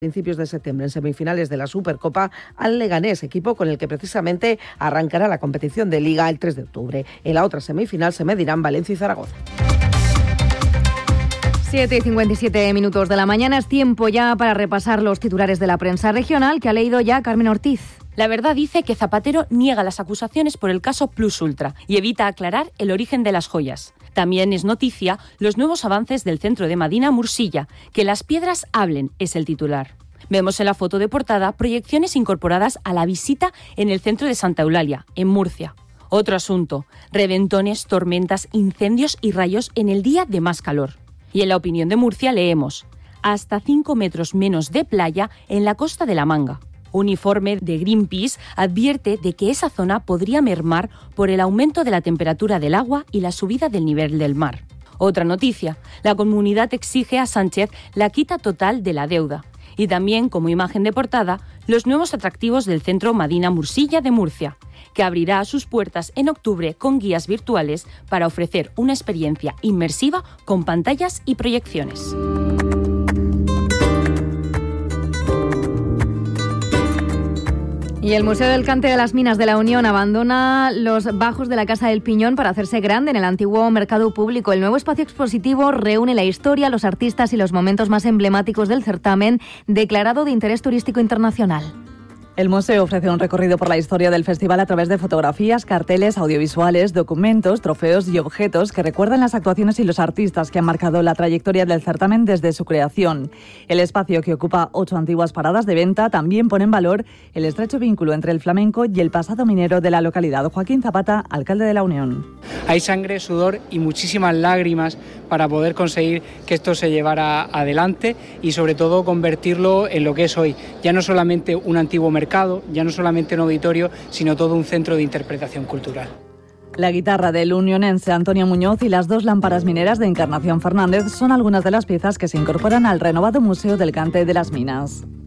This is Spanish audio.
principios de septiembre en semifinales de la Supercopa al Leganés, equipo con el que precisamente arrancará la competición de Liga el 3 de octubre. En la otra semifinal se medirán Valencia y Zaragoza. 7:57 de la mañana, es tiempo ya para repasar los titulares de la prensa regional que ha leído ya Carmen Ortiz. La Verdad dice que Zapatero niega las acusaciones por el caso Plus Ultra y evita aclarar el origen de las joyas. También es noticia los nuevos avances del centro de Madina Mursilla. Que las piedras hablen es el titular. Vemos en la foto de portada proyecciones incorporadas a la visita en el centro de Santa Eulalia, en Murcia. Otro asunto, reventones, tormentas, incendios y rayos en el día de más calor. Y en La Opinión de Murcia leemos: hasta 5 metros menos de playa en la costa de La Manga. Un informe de Greenpeace advierte de que esa zona podría mermar por el aumento de la temperatura del agua y la subida del nivel del mar. Otra noticia, la comunidad exige a Sánchez la quita total de la deuda. Y también, como imagen de portada, los nuevos atractivos del centro Madina Mursilla de Murcia, que abrirá sus puertas en octubre con guías virtuales para ofrecer una experiencia inmersiva con pantallas y proyecciones. Y el Museo del Cante de las Minas de la Unión abandona los bajos de la Casa del Piñón para hacerse grande en el antiguo mercado público. El nuevo espacio expositivo reúne la historia, los artistas y los momentos más emblemáticos del certamen, declarado de interés turístico internacional. El museo ofrece un recorrido por la historia del festival a través de fotografías, carteles, audiovisuales, documentos, trofeos y objetos que recuerdan las actuaciones y los artistas que han marcado la trayectoria del certamen desde su creación. El espacio, que ocupa 8 antiguas paradas de venta, también pone en valor el estrecho vínculo entre el flamenco y el pasado minero de la localidad. Joaquín Zapata, alcalde de La Unión. Hay sangre, sudor y muchísimas lágrimas para poder conseguir que esto se llevara adelante y sobre todo convertirlo en lo que es hoy, ya no solamente un antiguo mercado, ya no solamente un auditorio, sino todo un centro de interpretación cultural. La guitarra del unionense Antonio Muñoz y las 2 lámparas mineras de Encarnación Fernández son algunas de las piezas que se incorporan al renovado Museo del Cante de las Minas.